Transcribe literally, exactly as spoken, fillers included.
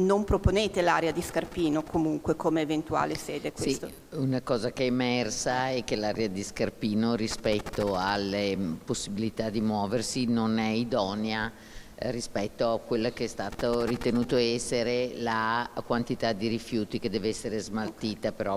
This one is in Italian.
non proponete l'area di Scarpino comunque come eventuale sede. Questo. Sì, una cosa che è emersa è che l'area di Scarpino rispetto alle possibilità di muoversi non è idonea rispetto a quella che è stato ritenuto essere la quantità di rifiuti che deve essere smaltita, però